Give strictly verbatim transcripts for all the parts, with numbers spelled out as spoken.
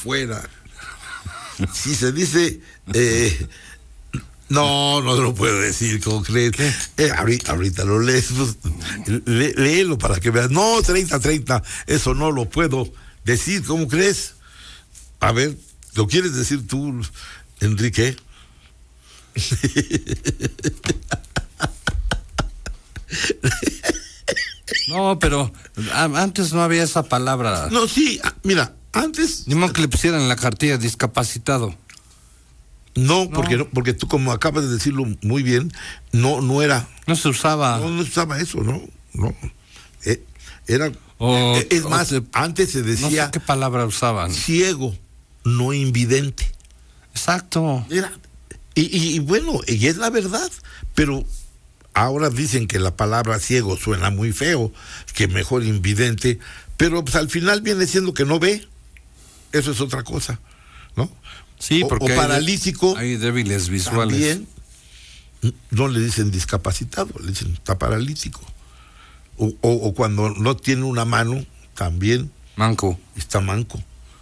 fuera. Si se dice, eh, no, no lo puedo decir, ¿cómo crees? Eh, ahorita, ahorita lo lees, pues, lé, léelo para que veas. No, treinta treinta, eso no lo puedo decir, ¿cómo crees? A ver, ¿lo quieres decir tú, Enrique? No, pero antes no había esa palabra. No, sí, mira, antes... Ni modo que le pusieran en la cartilla discapacitado. No, no, porque no, porque tú, como acabas de decirlo muy bien, no no era... No se usaba. No, no se usaba eso, no, no. Eh, era... O, eh, es más, se, antes se decía... No sé qué palabra usaban. Ciego, no invidente. Exacto. Era, y, y, y bueno, y es la verdad, pero... Ahora dicen que la palabra ciego suena muy feo, que mejor invidente, pero pues al final viene siendo que no ve. Eso es otra cosa, ¿no? Sí, porque o, o hay paralítico. De, hay débiles visuales. También no le dicen discapacitado, le dicen está paralítico. O, o, o cuando no tiene una mano, también. Manco. Está manco.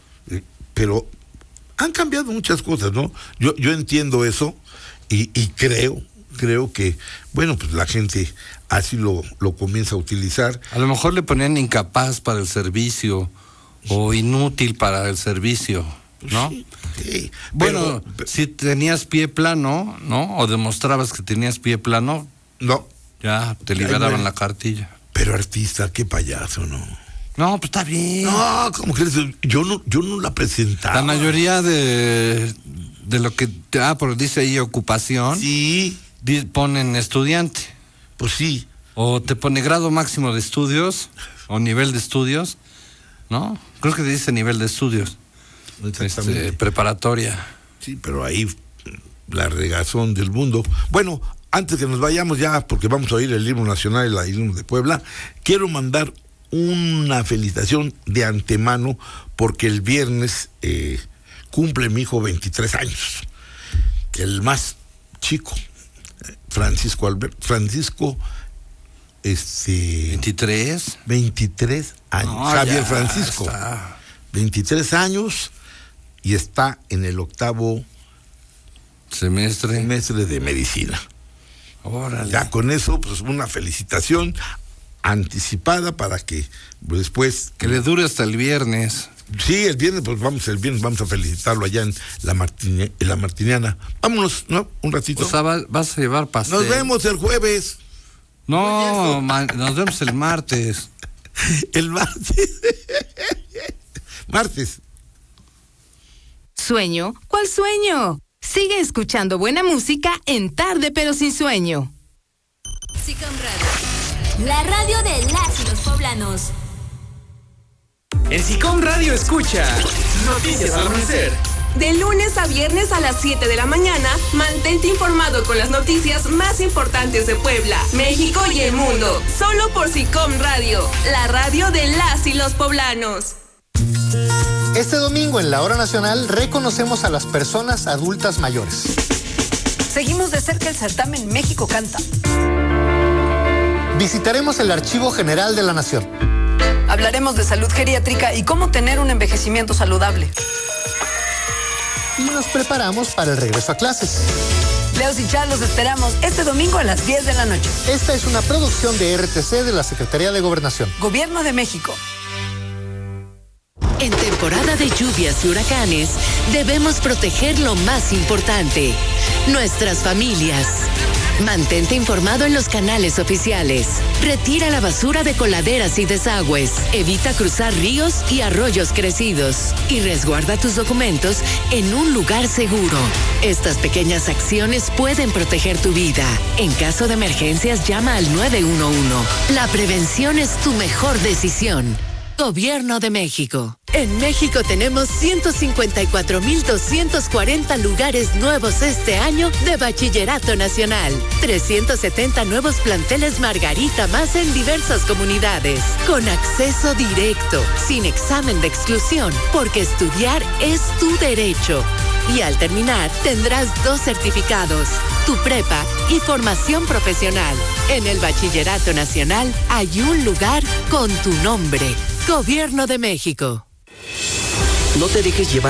Pero han cambiado muchas cosas, ¿no? Yo, yo entiendo eso y, y creo... Creo que, bueno, pues la gente así lo, lo comienza a utilizar. A lo mejor le ponían incapaz para el servicio o inútil para el servicio, ¿no? Sí, sí. Bueno, pero, si tenías pie plano, ¿no? O demostrabas que tenías pie plano, no, ya te liberaban Ay, la cartilla. Pero artista, qué payaso, ¿no? No, pues está bien. No, ¿cómo crees? Yo no, yo no la presentaba. La mayoría de, de lo que, ah, porque dice ahí ocupación. Sí. Ponen estudiante. Pues sí. O te pone grado máximo de estudios, o nivel de estudios, ¿no? Creo que dice nivel de estudios. Exactamente. Este, preparatoria. Sí, pero ahí la regazón del mundo. Bueno, antes que nos vayamos ya, porque vamos a oír el himno nacional y el himno de Puebla, quiero mandar una felicitación de antemano, porque el viernes eh, cumple mi hijo veintitrés años. El más chico. Francisco Alberto, Francisco, este... ¿veintitrés? veintitrés años, No, Javier Francisco, está. veintitrés años y está en el octavo semestre, semestre de medicina. Órale. Ya con eso, pues una felicitación anticipada para que después... Que le dure hasta el viernes. Sí, el viernes, pues vamos, el viernes vamos a felicitarlo allá en la, Martini, en la Martiniana. Vámonos, ¿no? Un ratito. O sea, va, vas a llevar pastel. Nos vemos el jueves. No, ma, nos vemos el martes. El martes. Martes. ¿Sueño? ¿Cuál sueño? Sigue escuchando buena música en Tarde pero sin sueño. SICOM Radio, la radio de las y los poblanos. En SICOM Radio escucha Noticias al Amanecer. De lunes a viernes a las siete de la mañana, mantente informado con las noticias más importantes de Puebla, México y el mundo. Solo por SICOM Radio, la radio de las y los poblanos. Este domingo en la Hora Nacional reconocemos a las personas adultas mayores. Seguimos de cerca el certamen México Canta. Visitaremos el Archivo General de la Nación. Hablaremos de salud geriátrica y cómo tener un envejecimiento saludable. Y nos preparamos para el regreso a clases. Leos y Char los esperamos este domingo a las diez de la noche. Esta es una producción de R T C de la Secretaría de Gobernación. Gobierno de México. En temporada de lluvias y huracanes, debemos proteger lo más importante, nuestras familias. Mantente informado en los canales oficiales. Retira la basura de coladeras y desagües. Evita cruzar ríos y arroyos crecidos. Y resguarda tus documentos en un lugar seguro. Estas pequeñas acciones pueden proteger tu vida. En caso de emergencias, llama al nueve uno uno. La prevención es tu mejor decisión. Gobierno de México. En México tenemos ciento cincuenta y cuatro mil doscientos cuarenta lugares nuevos este año de Bachillerato Nacional. trescientos setenta nuevos planteles Margarita más en diversas comunidades. Con acceso directo, sin examen de exclusión, porque estudiar es tu derecho. Y al terminar, tendrás dos certificados, tu prepa y formación profesional. En el Bachillerato Nacional hay un lugar con tu nombre. Gobierno de México. No te dejes llevar